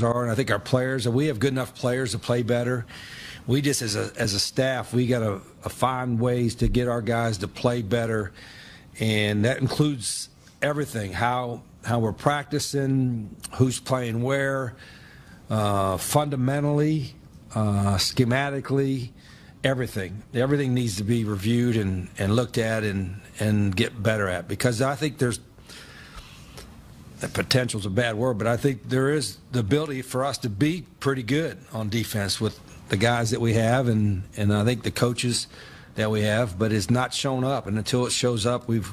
are, and I think our players, and we have good enough players to play better. We just, as a staff, we got to find ways to get our guys to play better, and that includes everything, how we're practicing, who's playing where, fundamentally, schematically, everything. Everything needs to be reviewed and looked at and get better at, because I think there's potential is a bad word, but I think there is the ability for us to be pretty good on defense with the guys that we have and I think the coaches that we have, but it's not shown up. And until it shows up, I'm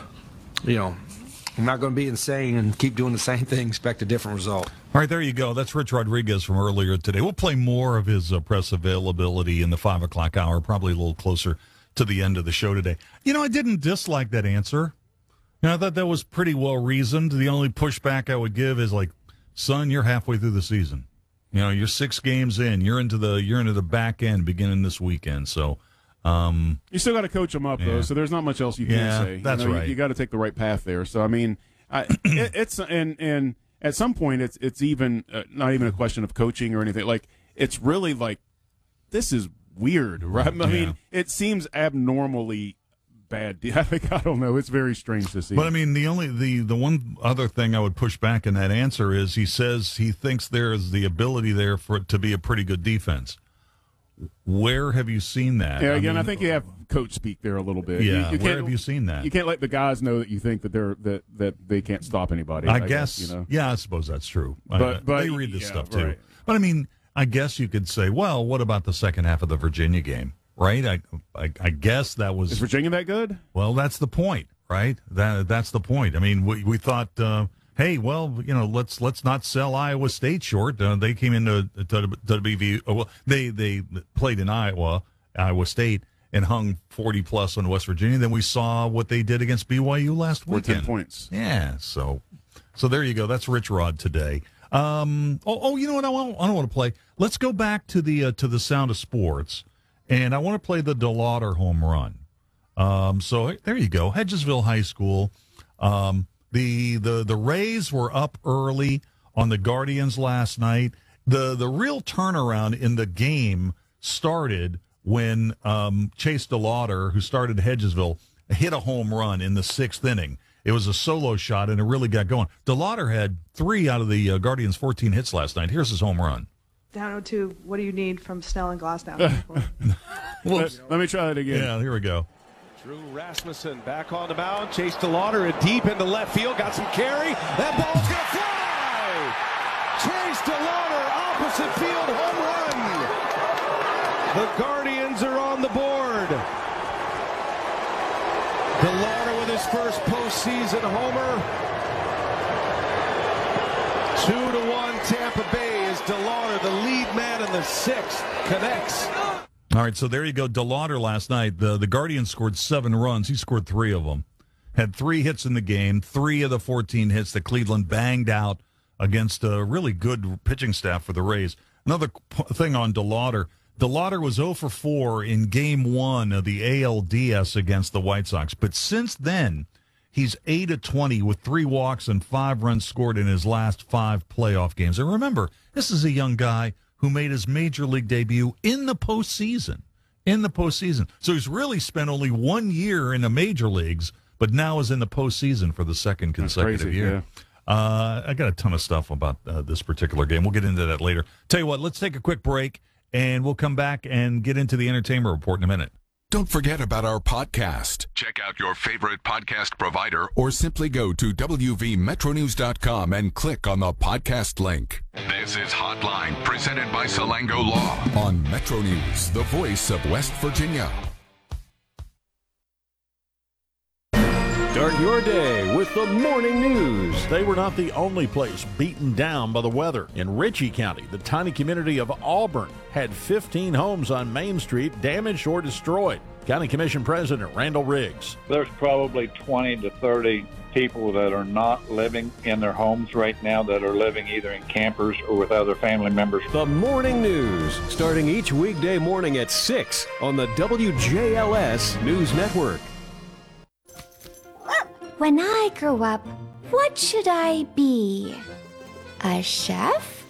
not going to be insane and keep doing the same thing, expect a different result. All right, there you go. That's Rich Rodriguez from earlier today. We'll play more of his press availability in the 5 o'clock hour, probably a little closer to the end of the show today. I didn't dislike that answer. I thought that was pretty well reasoned. The only pushback I would give is like, son, you're halfway through the season. You're 6 games in. You're into the back end beginning this weekend. So you still got to coach them up though. So there's not much else you can say. That's right. You got to take the right path there. So I mean, it's and at some point it's even not even a question of coaching or anything. Like it's really like this is weird, right? I mean, it seems abnormally bad. I don't know. It's very strange to see. But I mean, the one other thing I would push back in that answer is he says he thinks there is the ability there for it to be a pretty good defense. Where have you seen that? Yeah, again, I think you have coach speak there a little bit. Yeah, where have you seen that? You can't let the guys know that you think that that they can't stop anybody. I guess. Yeah, I suppose that's true. But they read this stuff too. Right. But I mean, I guess you could say, well, what about the second half of the Virginia game? Right, I guess that was. Is Virginia that good? Well, that's the point, right? That's the point. I mean, we thought, hey, well, let's not sell Iowa State short. They came into WVU. Well, they played in Iowa State, and hung 40 plus on West Virginia. Then we saw what they did against BYU last weekend. 10 points. Yeah, so there you go. That's Rich Rod today. You know what I want to play? Let's go back to the Sound of Sports. And I want to play the DeLauder home run. So there you go, Hedgesville High School. The Rays were up early on the Guardians last night. The real turnaround in the game started when Chase DeLauder, who started Hedgesville, hit a home run in the 6th inning. It was a solo shot, and it really got going. DeLauder had 3 out of the Guardians' 14 hits last night. Here's his home run. Down 0-2. What do you need from Snell and Glassdown? Let me try that again. Yeah, here we go. Drew Rasmussen back on the mound. Chase DeLauder deep into left field. Got some carry. That ball's going to fly. Chase DeLauder, opposite field home run. The Guardians are on the board. DeLauder with his first postseason homer. 2-1 Tampa Bay. DeLauder, the lead man in the 6th, connects. All right, so there you go. DeLauder last night, the Guardians scored 7 runs. He scored 3 of them. Had 3 hits in the game, 3 of the 14 hits that Cleveland banged out against a really good pitching staff for the Rays. Another thing on DeLauder. DeLauder was 0 for 4 in Game 1 of the ALDS against the White Sox. But since then, he's 8-20 with 3 walks and 5 runs scored in his last 5 playoff games. And remember, this is a young guy who made his major league debut in the postseason. So he's really spent only 1 year in the major leagues, but now is in the postseason for the 2nd consecutive year. Yeah. I got a ton of stuff about this particular game. We'll get into that later. Tell you what, let's take a quick break, and we'll come back and get into the entertainment report in a minute. Don't forget about our podcast. Check out your favorite podcast provider or simply go to wvmetronews.com and click on the podcast link. This is Hotline, presented by Salango Law on Metro News, the voice of West Virginia. Start your day with the morning news. They were not the only place beaten down by the weather. In Ritchie County, the tiny community of Auburn had 15 homes on Main Street damaged or destroyed. County Commission President Randall Riggs. There's probably 20 to 30 people that are not living in their homes right now, that are living either in campers or with other family members. The morning news, starting each weekday morning at 6 on the WJLS News Network. When I grow up, what should I be? A chef?